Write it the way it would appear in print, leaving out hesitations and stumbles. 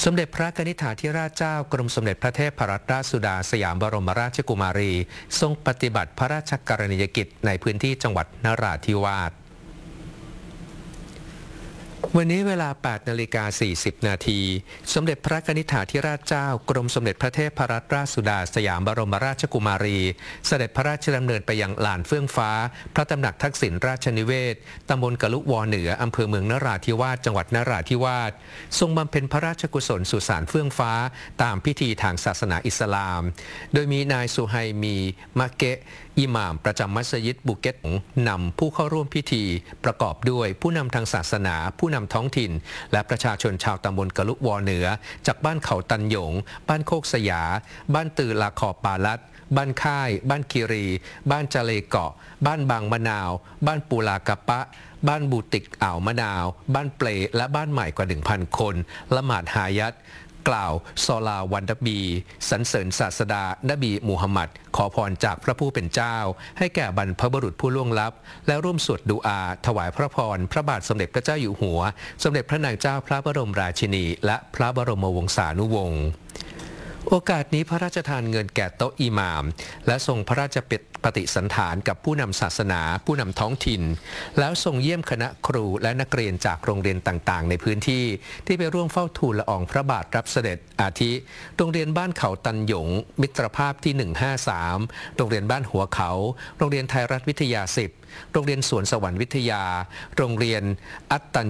สมเด็จพระกนิษฐาธิราชเจ้ากรมสมเด็จพระเทพรัตนราชสุดาสยามบรมราชกุมารีทรงปฏิบัติพระราชกรณียกิจในพื้นที่จังหวัดนราธิวาสวันนี้เวลา 8:40 นาทีสมเด็จพระกนิษฐาธิราชเจ้ากรมสมเด็จพระเทพรัตนราชสุดาสยามบรมราชกุมารีเสด็จพระราชดำเนินไปยังลานเฟื่องฟ้าพระตำหนักทักษิณราชนิเวศตำบลกะลุวอเหนืออำเภอเมืองนราธิวาสจังหวัดนราธิวาสทรงบำเพ็ญพระราชกุศลสุสานเฟื่องฟ้าตามพิธีทางศาสนาอิสลามโดยมีนายสุไฮมีมะเกะอิหม่ามประจำมัสยิดบุเก็ตนำผู้เข้าร่วมพิธีประกอบด้วยผู้นำทางศาสนาผู้นำท้องถิ่นและประชาชนชาวตำบลกะลุวอเหนือจากบ้านเขาตันหยงบ้านโคกสยาบ้านตือลาคอปาลัดบ้านค่ายบ้านคีรีบ้านจาเลเกาะบ้านบางมะนาวบ้านปูลากะปะบ้านบูติกอ่าวมะนาวบ้านเปลและบ้านใหม่กว่า 1,000 คนละหมาดฮายัตกล่าวซอลาวันนบีสรรเสริญศาสดานบีมูฮัมหมัดขอพรจากพระผู้เป็นเจ้าให้แก่บรรพบุรุษผู้ล่วงลับและร่วมสวดดุอาถวายพระพรพระบาทสมเด็จพระเจ้าอยู่หัวสมเด็จพระนางเจ้าพระบรมราชินีและพระบรมวงศานุวงศ์โอกาสนี้พระราชทานเงินแก่โต๊ะอิหม่ามและทรงพระราชปฏิสันถานกับผู้นำศาสนาผู้นำท้องถิ่นแล้วทรงเยี่ยมคณะครูและนักเรียนจากโรงเรียนต่างๆในพื้นที่ที่ไปร่วมเฝ้าทูลละอองพระบาทรับเสด็จอาทิโรงเรียนบ้านเขาตันหยงมิตรภาพที่ 153โรงเรียนบ้านหัวเขาโรงเรียนไทยรัฐวิทยา10โรงเรียนสวนสวรรค์วิทยาโรงเรียนอัตตัญ